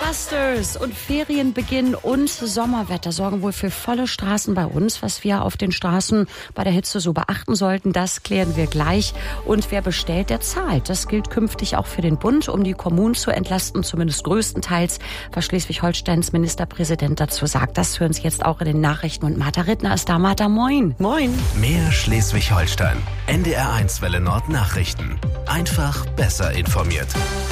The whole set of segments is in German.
Masters und Ferienbeginn und Sommerwetter sorgen wohl für volle Straßen bei uns. Was wir auf den Straßen bei der Hitze so beachten sollten, das klären wir gleich. Und wer bestellt, der zahlt. Das gilt künftig auch für den Bund, um die Kommunen zu entlasten, zumindest größtenteils. Was Schleswig-Holsteins Ministerpräsident dazu sagt, das hören Sie jetzt auch in den Nachrichten. Und Martha Rittner ist da. Martha, moin. Moin. Mehr Schleswig-Holstein. NDR1 Welle Nord Nachrichten. Einfach besser informiert.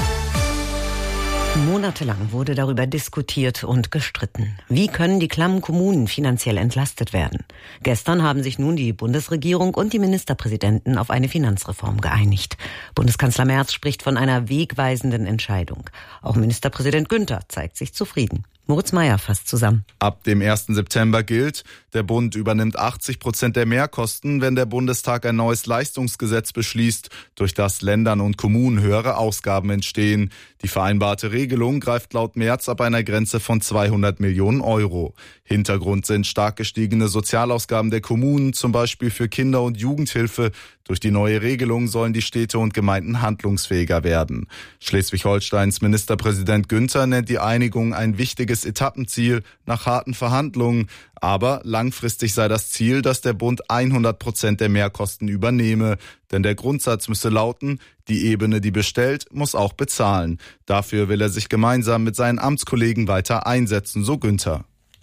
Monatelang wurde darüber diskutiert und gestritten. Wie können die klammen Kommunen finanziell entlastet werden? Gestern haben sich nun die Bundesregierung und die Ministerpräsidenten auf eine Finanzreform geeinigt. Bundeskanzler Merz spricht von einer wegweisenden Entscheidung. Auch Ministerpräsident Günther zeigt sich zufrieden. Moritz Meyer fasst zusammen. Ab dem 1. September gilt, der Bund übernimmt 80% der Mehrkosten, wenn der Bundestag ein neues Leistungsgesetz beschließt, durch das Ländern und Kommunen höhere Ausgaben entstehen. Die vereinbarte Regelung greift laut Merz ab einer Grenze von 200 Millionen Euro. Hintergrund sind stark gestiegene Sozialausgaben der Kommunen, zum Beispiel für Kinder- und Jugendhilfe. Durch die neue Regelung sollen die Städte und Gemeinden handlungsfähiger werden. Schleswig-Holsteins Ministerpräsident Günther nennt die Einigung ein wichtiges Etappenziel nach harten Verhandlungen. Aber langfristig sei das Ziel, dass der Bund 100% der Mehrkosten übernehme. Denn der Grundsatz müsse lauten, die Ebene, die bestellt, muss auch bezahlen. Dafür will er sich gemeinsam mit seinen Amtskollegen weiter einsetzen, so Günther.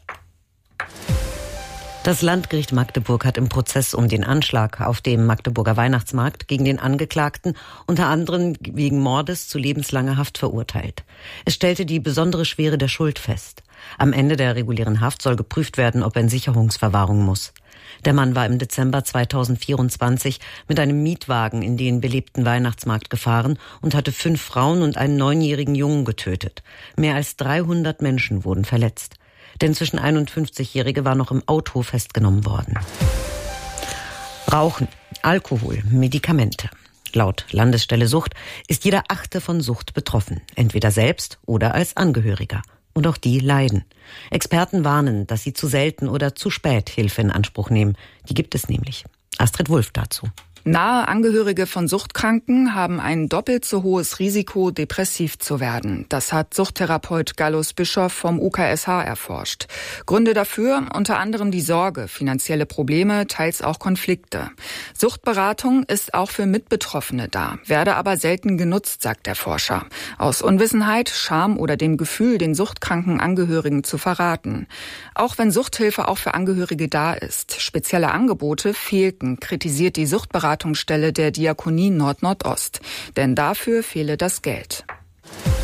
Das Landgericht Magdeburg hat im Prozess um den Anschlag auf dem Magdeburger Weihnachtsmarkt gegen den Angeklagten unter anderem wegen Mordes zu lebenslanger Haft verurteilt. Es stellte die besondere Schwere der Schuld fest. Am Ende der regulären Haft soll geprüft werden, ob er in Sicherungsverwahrung muss. Der Mann war im Dezember 2024 mit einem Mietwagen in den belebten Weihnachtsmarkt gefahren und hatte 5 Frauen und einen 9-jährigen Jungen getötet. Mehr als 300 Menschen wurden verletzt. Der inzwischen 51-Jährige war noch im Auto festgenommen worden. Rauchen, Alkohol, Medikamente. Laut Landesstelle Sucht ist jeder 8. von Sucht betroffen, entweder selbst oder als Angehöriger. Und auch die leiden. Experten warnen, dass sie zu selten oder zu spät Hilfe in Anspruch nehmen. Die gibt es nämlich. Astrid Wulff dazu. Nahe Angehörige von Suchtkranken haben ein doppelt so hohes Risiko, depressiv zu werden. Das hat Suchttherapeut Gallus Bischoff vom UKSH erforscht. Gründe dafür unter anderem die Sorge, finanzielle Probleme, teils auch Konflikte. Suchtberatung ist auch für Mitbetroffene da, werde aber selten genutzt, sagt der Forscher. Aus Unwissenheit, Scham oder dem Gefühl, den suchtkranken Angehörigen zu verraten. Auch wenn Suchthilfe auch für Angehörige da ist, spezielle Angebote fehlten, kritisiert die Suchtberatungsstelle der Diakonie Nord-Nordost. Denn dafür fehle das Geld.